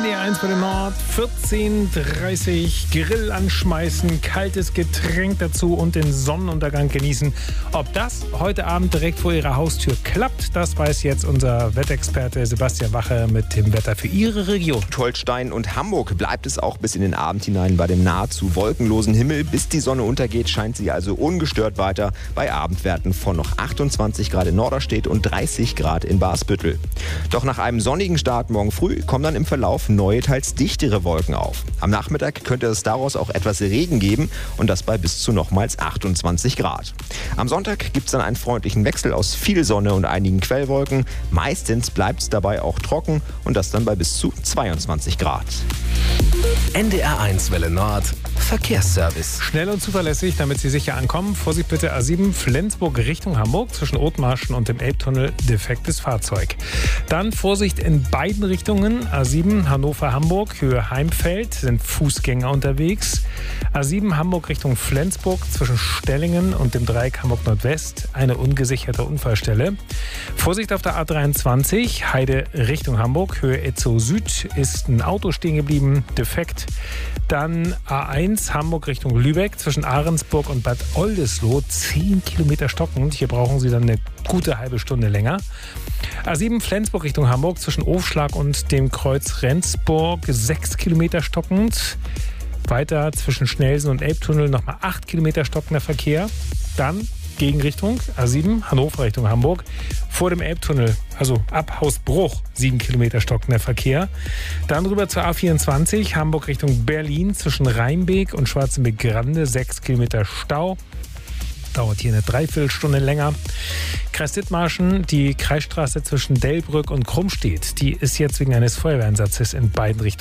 NDR1 für den Nord, 14:30 Grill anschmeißen, kaltes Getränk dazu und den Sonnenuntergang genießen. Ob das heute Abend direkt vor Ihrer Haustür klappt, das weiß jetzt unser Wetterexperte Sebastian Wache mit dem Wetter für Ihre Region. Holstein und Hamburg bleibt es auch bis in den Abend hinein bei dem nahezu wolkenlosen Himmel. Bis die Sonne untergeht, scheint sie also ungestört weiter bei Abendwerten von noch 28 Grad in Norderstedt und 30 Grad in Basbüttel. Doch nach einem sonnigen Start morgen früh kommen dann im Verlauf neue, teils dichtere Wolken auf. Am Nachmittag könnte es daraus auch etwas Regen geben und das bei bis zu nochmals 28 Grad. Am Sonntag gibt es dann einen freundlichen Wechsel aus viel Sonne und einigen Quellwolken. Meistens bleibt es dabei auch trocken und das dann bei bis zu 22 Grad. NDR1 Welle Nord Verkehrsservice. Schnell und zuverlässig, damit Sie sicher ankommen. Vorsicht bitte A7 Flensburg Richtung Hamburg zwischen Othmarschen und dem Elbtunnel, defektes Fahrzeug. Dann Vorsicht in beiden Richtungen. A7 Hannover-Hamburg, Höhe Heimfeld, sind Fußgänger unterwegs. A7 Hamburg Richtung Flensburg zwischen Stellingen und dem Dreieck Hamburg Nordwest, eine ungesicherte Unfallstelle. Vorsicht auf der A23 Heide Richtung Hamburg, Höhe Etzow Süd, ist ein Auto stehen geblieben, defekt. Dann A1 Hamburg Richtung Lübeck zwischen Ahrensburg und Bad Oldesloe, 10 Kilometer stockend. Hier brauchen Sie dann eine gute halbe Stunde länger. A7 Flensburg Richtung Hamburg zwischen Ofschlag und dem Kreuz Rendsburg, 6 Kilometer stockend. Weiter zwischen Schnelsen und Elbtunnel nochmal 8 Kilometer stockender Verkehr. Dann Gegenrichtung A7 Hannover Richtung Hamburg vor dem Elbtunnel, also ab Hausbruch 7 Kilometer stockender Verkehr. Dann rüber zur A24 Hamburg Richtung Berlin zwischen Rheinbeek und Schwarzenbeek-Grande, 6 Kilometer Stau. Dauert hier eine Dreiviertelstunde länger. Kreis Dithmarschen, die Kreisstraße zwischen Delbrück und Krummstedt, die ist jetzt wegen eines Feuerwehreinsatzes in beiden Richtungen